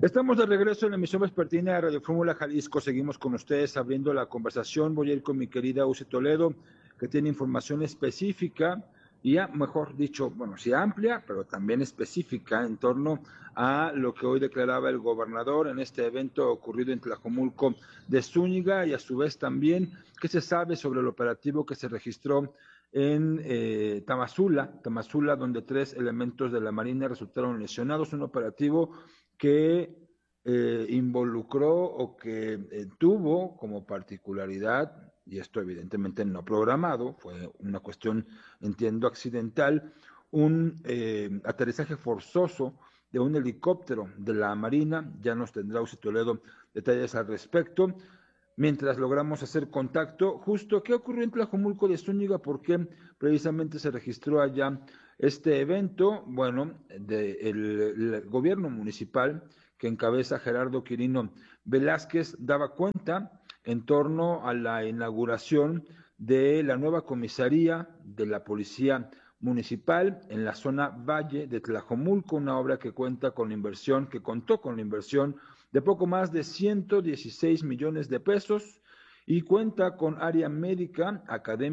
Estamos de regreso en la emisión vespertina de Radio Fórmula Jalisco. Seguimos con ustedes abriendo la conversación. Voy a ir con mi querida Uci Toledo, que tiene información específica y, mejor dicho, bueno, sí amplia, pero también específica en torno a lo que hoy declaraba el gobernador en este evento ocurrido en Tlajomulco de Zúñiga, y a su vez también qué se sabe sobre el operativo que se registró en Tamazula, donde 3 elementos de la Marina resultaron lesionados. Un operativo que involucró o que tuvo como particularidad, y esto evidentemente no programado, fue una cuestión, entiendo, accidental, un aterrizaje forzoso de un helicóptero de la Marina. Ya nos tendrá Uci Toledo detalles al respecto. Mientras logramos hacer contacto, justo, ¿qué ocurrió en Tlajomulco de Zúñiga? ¿Por qué precisamente se registró allá este evento? Bueno, el gobierno municipal que encabeza Gerardo Quirino Velázquez daba cuenta en torno a la inauguración de la nueva comisaría de la Policía Municipal en la zona Valle de Tlajomulco, una obra que contó con la inversión de poco más de 116 millones de pesos y cuenta con área médica,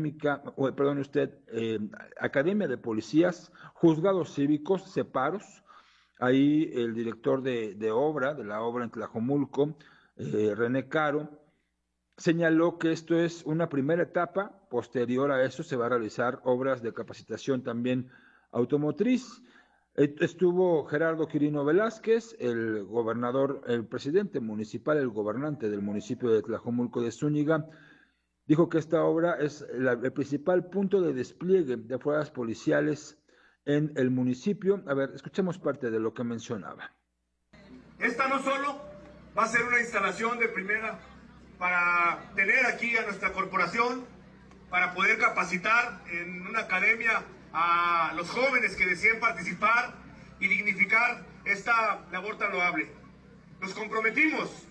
academia de policías, juzgados cívicos, separos. Ahí el director de la obra en Tlajomulco, René Caro, señaló que esto es una primera etapa. Posterior a eso se va a realizar obras de capacitación también automotriz. Estuvo Gerardo Quirino Velázquez, el gobernador, el presidente municipal, el gobernante del municipio de Tlajomulco de Zúñiga. Dijo que esta obra es el principal punto de despliegue de fuerzas policiales en el municipio. A ver, escuchemos parte de lo que mencionaba. Esta no solo va a ser una instalación de primera para tener aquí a nuestra corporación, para poder capacitar en una academia a los jóvenes que deseen participar y dignificar esta labor tan loable. Nos comprometimos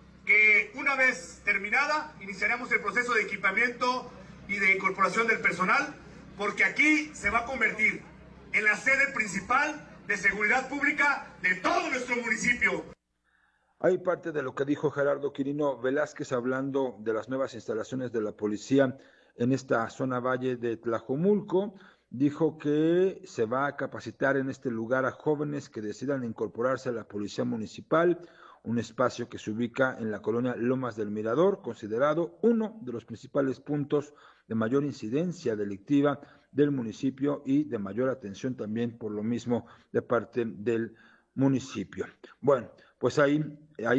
que una vez terminada iniciaremos el proceso de equipamiento y de incorporación del personal, porque aquí se va a convertir en la sede principal de seguridad pública de todo nuestro municipio. Hay parte de lo que dijo Gerardo Quirino Velázquez hablando de las nuevas instalaciones de la policía en esta zona valle de Tlajomulco. Dijo que se va a capacitar en este lugar a jóvenes que decidan incorporarse a la policía municipal, un espacio que se ubica en la colonia Lomas del Mirador, considerado uno de los principales puntos de mayor incidencia delictiva del municipio y de mayor atención también por lo mismo de parte del municipio. Bueno, pues ahí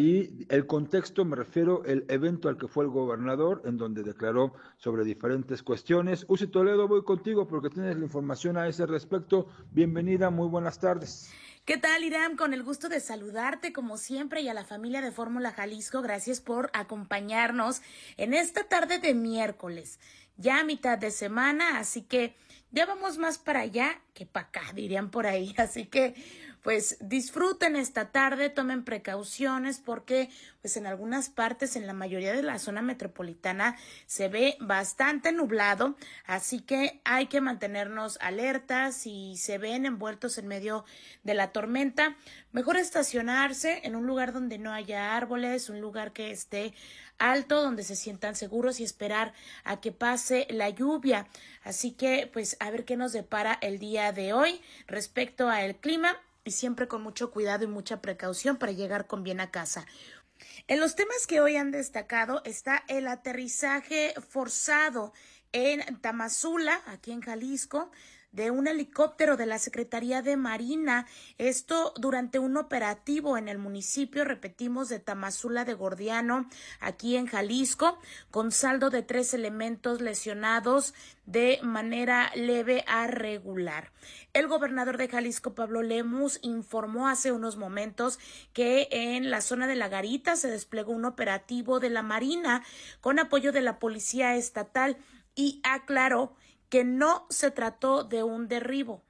el contexto, me refiero el evento al que fue el gobernador, en donde declaró sobre diferentes cuestiones. Uci Toledo, voy contigo porque tienes la información a ese respecto. Bienvenida, muy buenas tardes. ¿Qué tal, Irán? Con el gusto de saludarte como siempre y a la familia de Fórmula Jalisco. Gracias por acompañarnos en esta tarde de miércoles, ya a mitad de semana, así que ya vamos más para allá que para acá, dirían por ahí. Así que pues disfruten esta tarde, tomen precauciones porque pues en algunas partes, en la mayoría de la zona metropolitana se ve bastante nublado, así que hay que mantenernos alertas. Si se ven envueltos en medio de la tormenta, mejor estacionarse en un lugar donde no haya árboles, un lugar que esté alto, donde se sientan seguros y esperar a que pase la lluvia. Así que pues a ver qué nos depara el día de hoy respecto al clima, y siempre con mucho cuidado y mucha precaución para llegar con bien a casa. En los temas que hoy han destacado está el aterrizaje forzado en Tamazula, aquí en Jalisco, de un helicóptero de la Secretaría de Marina, esto durante un operativo en el municipio, repetimos, de Tamazula de Gordiano, aquí en Jalisco, con saldo de 3 elementos lesionados de manera leve a regular. El gobernador de Jalisco, Pablo Lemus, informó hace unos momentos que en la zona de La Garita se desplegó un operativo de la Marina con apoyo de la Policía Estatal y aclaró que no se trató de un derribo,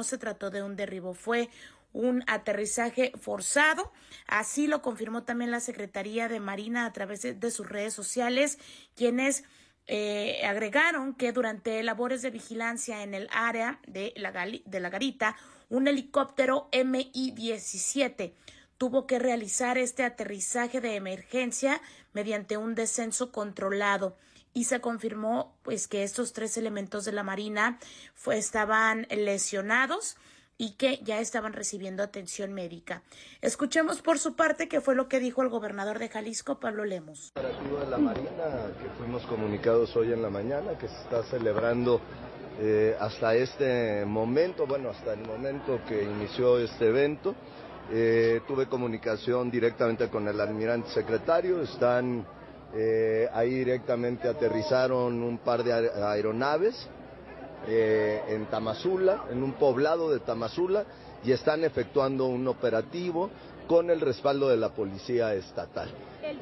fue un aterrizaje forzado. Así lo confirmó también la Secretaría de Marina a través de sus redes sociales, quienes agregaron que durante labores de vigilancia en el área de la Garita, un helicóptero Mi-17 tuvo que realizar este aterrizaje de emergencia mediante un descenso controlado y se confirmó pues que estos 3 elementos de la Marina estaban lesionados y que ya estaban recibiendo atención médica. Escuchemos por su parte qué fue lo que dijo el gobernador de Jalisco, Pablo Lemus. Operativo de la Marina, que fuimos comunicados hoy en la mañana, que se está celebrando hasta este momento, hasta el momento que inició este evento. Tuve comunicación directamente con el almirante secretario, están ahí directamente aterrizaron un par de aeronaves en Tamazula, en un poblado de Tamazula, y están efectuando un operativo con el respaldo de la policía estatal.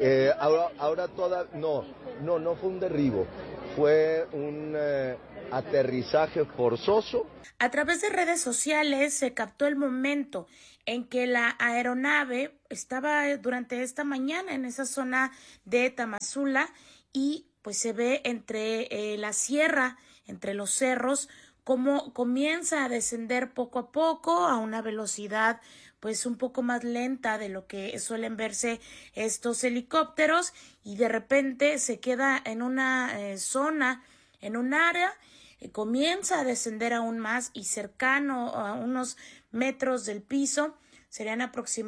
No fue un derribo, fue un aterrizaje forzoso. A través de redes sociales se captó el momento en que la aeronave estaba durante esta mañana en esa zona de Tamazula y pues se ve entre la sierra, entre los cerros, cómo comienza a descender poco a poco a una velocidad pues un poco más lenta de lo que suelen verse estos helicópteros y de repente se queda en una zona, en un área, comienza a descender aún más y cercano a unos metros del piso, serían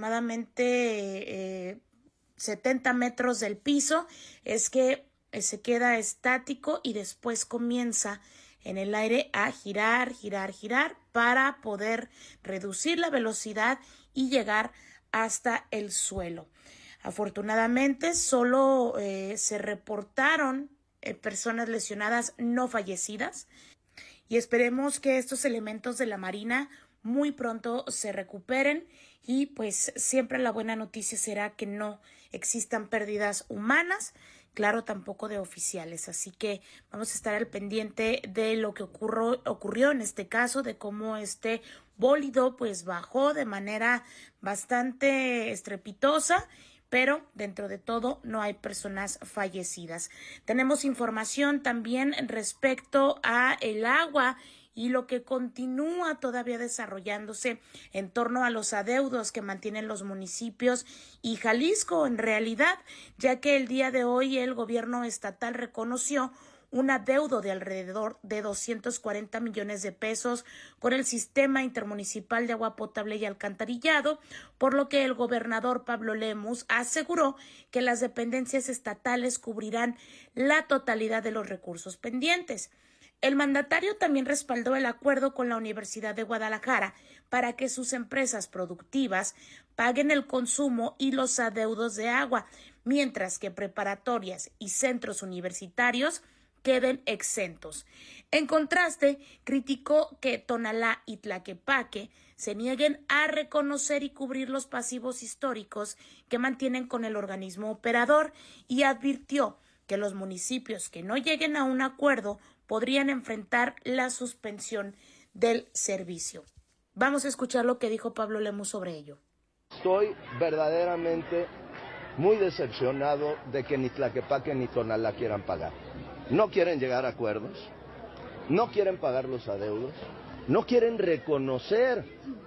aproximadamente 70 metros del piso, es que se queda estático y después comienza en el aire a girar para poder reducir la velocidad y llegar hasta el suelo. Afortunadamente solo se reportaron personas lesionadas no fallecidas y esperemos que estos elementos de la Marina muy pronto se recuperen y pues siempre la buena noticia será que no existan pérdidas humanas, claro, tampoco de oficiales, así que vamos a estar al pendiente de lo que ocurrió en este caso, de cómo este bólido pues bajó de manera bastante estrepitosa, pero dentro de todo no hay personas fallecidas. Tenemos información también respecto a el agua y lo que continúa todavía desarrollándose en torno a los adeudos que mantienen los municipios y Jalisco en realidad, ya que el día de hoy el gobierno estatal reconoció un adeudo de alrededor de 240 millones de pesos con el Sistema Intermunicipal de Agua Potable y Alcantarillado, por lo que el gobernador Pablo Lemus aseguró que las dependencias estatales cubrirán la totalidad de los recursos pendientes. El mandatario también respaldó el acuerdo con la Universidad de Guadalajara para que sus empresas productivas paguen el consumo y los adeudos de agua, mientras que preparatorias y centros universitarios queden exentos. En contraste, criticó que Tonalá y Tlaquepaque se nieguen a reconocer y cubrir los pasivos históricos que mantienen con el organismo operador y advirtió que los municipios que no lleguen a un acuerdo podrían enfrentar la suspensión del servicio. Vamos a escuchar lo que dijo Pablo Lemus sobre ello. Estoy verdaderamente muy decepcionado de que ni Tlaquepaque ni Tonalá quieran pagar. No quieren llegar a acuerdos, no quieren pagar los adeudos, no quieren reconocer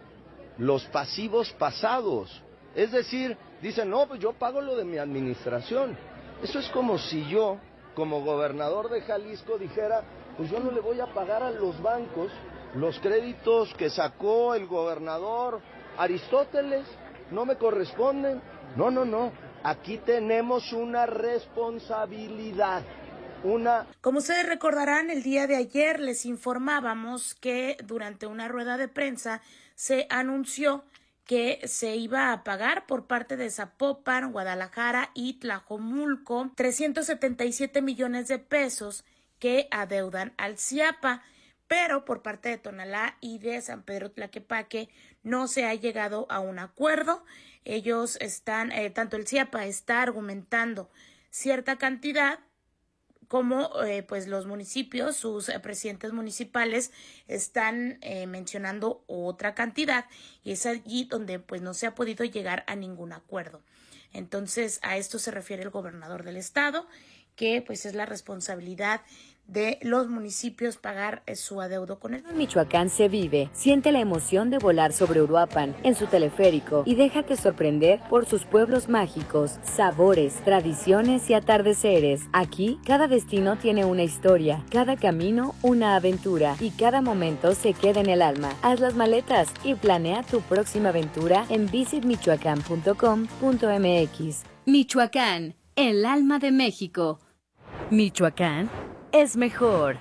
los pasivos pasados. Es decir, dicen, no, pues yo pago lo de mi administración. Eso es como si yo, como gobernador de Jalisco, dijera, pues yo no le voy a pagar a los bancos los créditos que sacó el gobernador Aristóteles, no me corresponden. No, aquí tenemos una responsabilidad. Como ustedes recordarán, el día de ayer les informábamos que durante una rueda de prensa se anunció que se iba a pagar por parte de Zapopan, Guadalajara y Tlajomulco 377 millones de pesos que adeudan al CIAPA, pero por parte de Tonalá y de San Pedro Tlaquepaque no se ha llegado a un acuerdo. Ellos están, tanto el CIAPA está argumentando cierta cantidad, como pues los municipios, sus presidentes municipales están mencionando otra cantidad y es allí donde pues no se ha podido llegar a ningún acuerdo. Entonces a esto se refiere el gobernador del estado, que pues es la responsabilidad de los municipios pagar su adeudo con él. En Michoacán se vive. Siente la emoción de volar sobre Uruapan en su teleférico y déjate sorprender por sus pueblos mágicos, sabores, tradiciones y atardeceres. Aquí, cada destino tiene una historia, cada camino una aventura y cada momento se queda en el alma. Haz las maletas y planea tu próxima aventura en visitmichoacán.com.mx. Michoacán, el alma de México. Michoacán es mejor.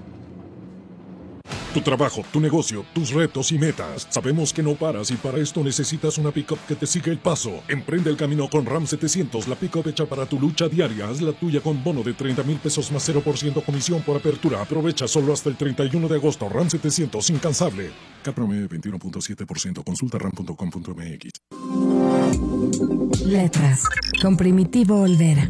Tu trabajo, tu negocio, tus retos y metas. Sabemos que no paras y para esto necesitas una pick-up que te siga el paso. Emprende el camino con Ram 700, la pick-up hecha para tu lucha diaria. Haz la tuya con bono de 30,000 pesos más 0% comisión por apertura. Aprovecha solo hasta el 31 de agosto. Ram 700, incansable. CAT promedio 21.7%. Consulta ram.com.mx. Letras, con Primitivo Olvera.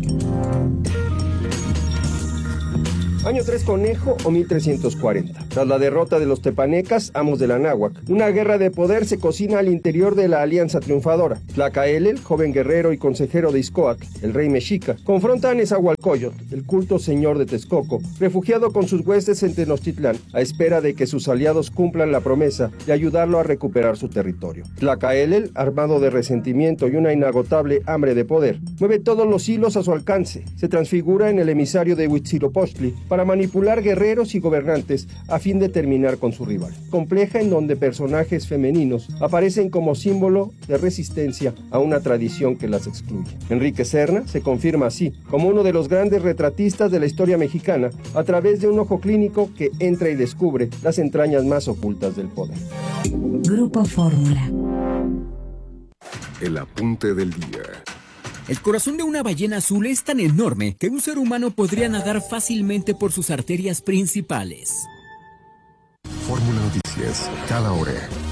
Año 3 Conejo o 1340. Tras la derrota de los tepanecas, amos de la náhuac, una guerra de poder se cocina al interior de la alianza triunfadora. Tlacaelel, joven guerrero y consejero de Ixcoatl, el rey mexica, confronta a Nezahualcóyotl, el culto señor de Texcoco, refugiado con sus huestes en Tenochtitlán, a espera de que sus aliados cumplan la promesa de ayudarlo a recuperar su territorio. Tlacaelel, armado de resentimiento y una inagotable hambre de poder, mueve todos los hilos a su alcance. Se transfigura en el emisario de Huitzilopochtli para manipular guerreros y gobernantes a fin de terminar con su rival. Compleja en donde personajes femeninos aparecen como símbolo de resistencia a una tradición que las excluye. Enrique Serna se confirma así como uno de los grandes retratistas de la historia mexicana a través de un ojo clínico que entra y descubre las entrañas más ocultas del poder. Grupo Fórmula. El apunte del día. El corazón de una ballena azul es tan enorme que un ser humano podría nadar fácilmente por sus arterias principales. Fórmula Noticias, cada hora.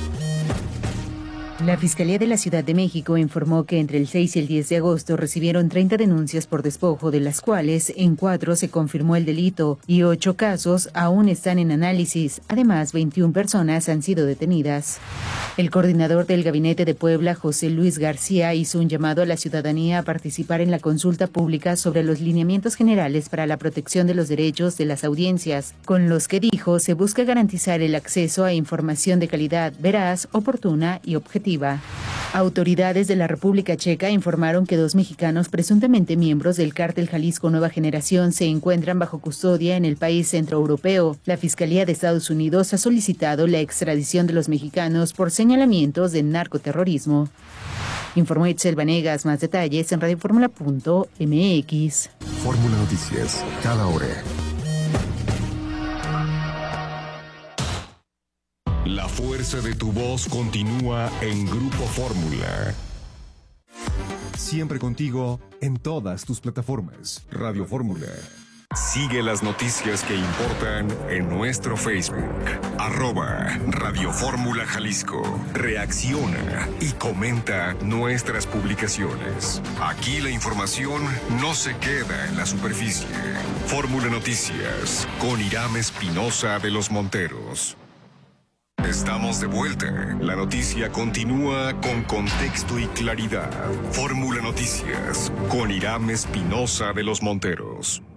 La Fiscalía de la Ciudad de México informó que entre el 6 y el 10 de agosto recibieron 30 denuncias por despojo, de las cuales en 4 se confirmó el delito y 8 casos aún están en análisis. Además, 21 personas han sido detenidas. El coordinador del Gabinete de Puebla, José Luis García, hizo un llamado a la ciudadanía a participar en la consulta pública sobre los lineamientos generales para la protección de los derechos de las audiencias, con los que dijo se busca garantizar el acceso a información de calidad, veraz, oportuna y objetiva. Autoridades de la República Checa informaron que 2 mexicanos presuntamente miembros del cártel Jalisco Nueva Generación se encuentran bajo custodia en el país centroeuropeo. La Fiscalía de Estados Unidos ha solicitado la extradición de los mexicanos por señalamientos de narcoterrorismo. Informó Itzel Vanegas. Más detalles en radioformula.mx. Fórmula Noticias, cada hora. La fuerza de tu voz continúa en Grupo Fórmula. Siempre contigo en todas tus plataformas. Radio Fórmula. Sigue las noticias que importan en nuestro Facebook. @Radio Fórmula Jalisco. Reacciona y comenta nuestras publicaciones. Aquí la información no se queda en la superficie. Fórmula Noticias con Irán Espinosa de los Monteros. Estamos de vuelta. La noticia continúa con contexto y claridad. Fórmula Noticias con Irán Espinosa de los Monteros.